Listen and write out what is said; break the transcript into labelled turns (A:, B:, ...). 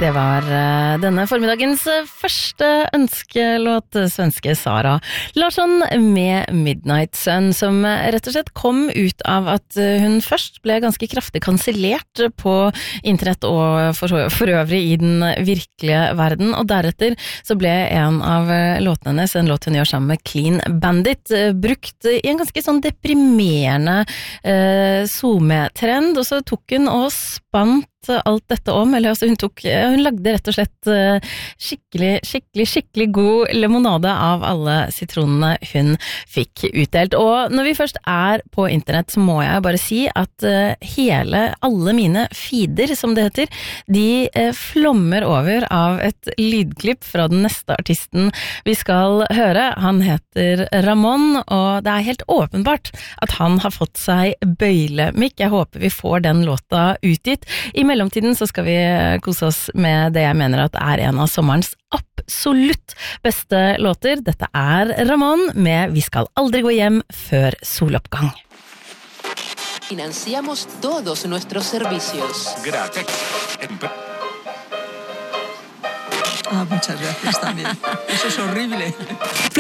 A: Det var denne formiddagens første ønskelåt, svenske Sara Larsson med Midnight Sun, som rett og slett kom ut av at hun først ble ganske kraftig kansellert på internett og for øvrig i den virkelige verden, og deretter så ble en av låtene hennes, en låt hun gjør sammen med Clean Bandit, brukt i en ganske sånn deprimerende SoMe-trend, og så tok hun og spant alt dette om, eller altså hun lagde rett og slett skikkelig god limonade av alle sitronene hun fikk utdelt. Og når vi først er på internett, så må jeg bare si at alle mine feeder, som det heter, de flommer over av et lydklipp fra den neste artisten vi skal høre. Han heter Ramón, og det er helt åpenbart at han har fått seg bøylemikk. Jeg håper vi får den låta utgitt. I mellomtiden så skal vi kose oss med det jeg mener at er en av sommerens absolutt beste låter. Dette er Ramón med Vi skal aldri gå hjem før soloppgang.
B: Financiamos todos nuestros servicios.
C: Gratis.
D: Muchas gracias también. Eso es horrible.